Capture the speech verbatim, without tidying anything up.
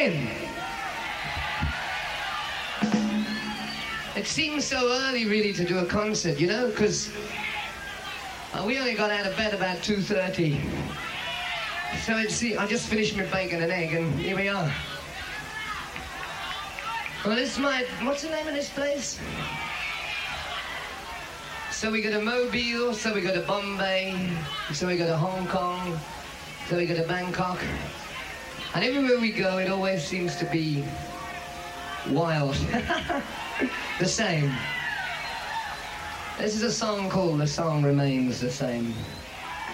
same. It seems so early, really, to do a concert, you know, because uh, we only got out of bed about two thirty. So it's, see, I just finished my bacon and egg, and here we are. Well, this is my, what's the name of this place? So we go to Mobile, so we go to Bombay, so we go to Hong Kong, so we go to Bangkok. And everywhere we go, it always seems to be wild. The same. This is a song called The Song Remains the Same.